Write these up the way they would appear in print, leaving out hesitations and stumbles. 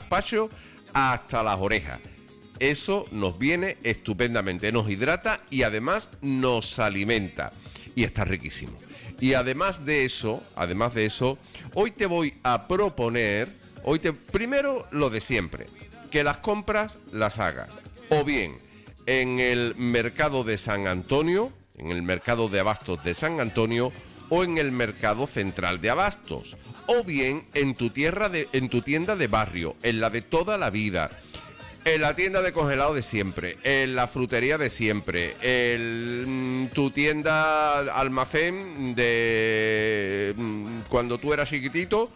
gazpacho hasta las orejas. Eso nos viene estupendamente, nos hidrata y además nos alimenta. Y está riquísimo. Y además de eso, hoy te voy a proponer, primero lo de siempre, que las compras las hagas o bien en el mercado de San Antonio, en el mercado de abastos de San Antonio, o en el mercado central de abastos, o bien en tu tienda de barrio, en la de toda la vida, en la tienda de congelado de siempre, en la frutería de siempre, en tu tienda almacén de cuando tú eras chiquitito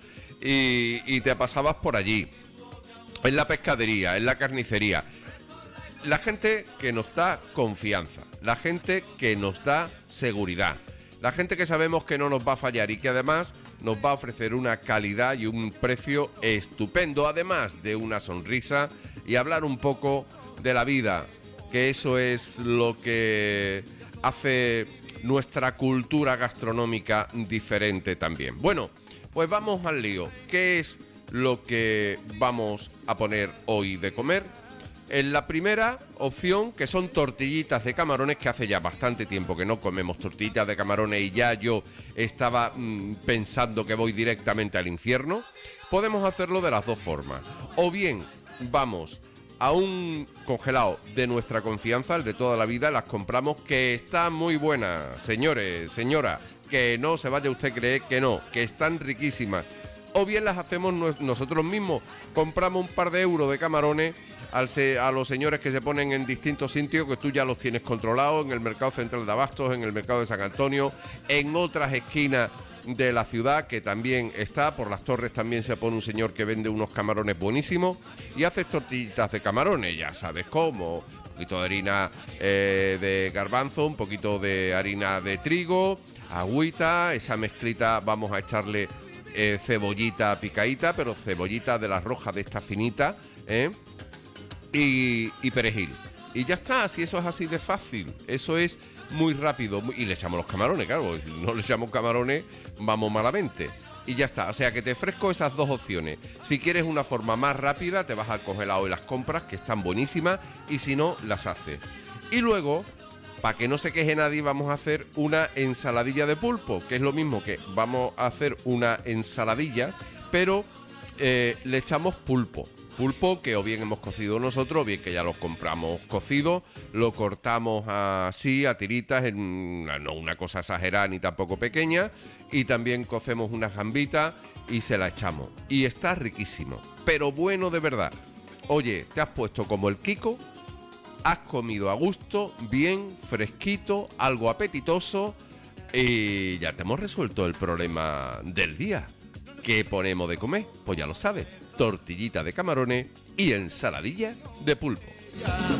y te pasabas por allí, en la pescadería, en la carnicería. La gente que nos da confianza, la gente que nos da seguridad, la gente que sabemos que no nos va a fallar y que además nos va a ofrecer una calidad y un precio estupendo, además de una sonrisa y hablar un poco de la vida, que eso es lo que hace nuestra cultura gastronómica diferente también. Bueno, pues vamos al lío. ¿Qué es lo que vamos a poner hoy de comer? En la primera opción, que son tortillitas de camarones, que hace ya bastante tiempo que no comemos tortillitas de camarones y ya yo estaba pensando que voy directamente al infierno. Podemos hacerlo de las dos formas. O bien vamos a un congelado de nuestra confianza, el de toda la vida, las compramos, que están muy buenas, señores, señora, que no se vaya usted a creer que no, que están riquísimas. O bien las hacemos nosotros mismos, compramos un par de euros de camarones a los señores que se ponen en distintos sitios, que tú ya los tienes controlados, en el mercado central de abastos, en el mercado de San Antonio, en otras esquinas de la ciudad, que también está, por las Torres también se pone un señor que vende unos camarones buenísimos y haces tortillitas de camarones, ya sabes cómo, un poquito de harina de garbanzo, un poquito de harina de trigo, agüita, esa mezclita vamos a echarle cebollita picadita, pero cebollita de las rojas de esta finita, y perejil. Y ya está, si eso es así de fácil, eso es muy rápido. Y le echamos los camarones, claro, si no le echamos camarones vamos malamente. Y ya está, o sea que te ofrezco esas dos opciones. Si quieres una forma más rápida, te vas al congelado y las compras, que están buenísimas, y si no, las haces. Y luego, para que no se queje nadie, vamos a hacer una ensaladilla de pulpo, que es lo mismo que vamos a hacer una ensaladilla, pero le echamos pulpo. Pulpo que o bien hemos cocido nosotros, o bien que ya lo compramos cocido, lo cortamos así a tiritas, no una cosa exagerada ni tampoco pequeña, y también cocemos unas gambitas y se la echamos. Y está riquísimo, pero bueno de verdad. Oye, te has puesto como el Kiko, has comido a gusto, bien, fresquito, algo apetitoso, y ya te hemos resuelto el problema del día. ¿Qué ponemos de comer? Pues ya lo sabes, tortillita de camarones y ensaladilla de pulpo.